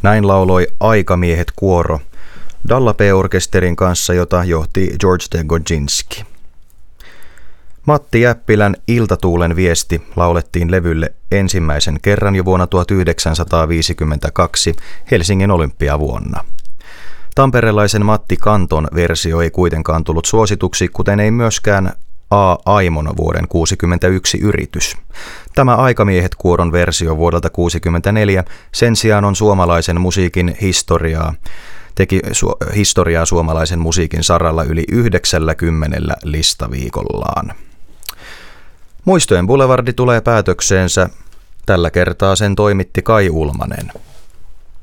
Näin lauloi Aikamiehet-kuoro Dalla-P-orkesterin kanssa, jota johti George Tegodzinski. Matti Jäppilän Iltatuulen viesti laulettiin levylle ensimmäisen kerran jo vuonna 1952 Helsingin olympiavuonna. Tamperelaisen Matti Kanton versio ei kuitenkaan tullut suosituksi, kuten ei myöskään A. Aimon vuoden 1961 yritys. Tämä Aikamiehet-kuoron versio vuodelta 1964 sen sijaan on suomalaisen musiikin teki historiaa suomalaisen musiikin saralla yli 90 listaviikollaan. Muistojen Boulevardi tulee päätökseensä. Tällä kertaa sen toimitti Kai Ulmanen.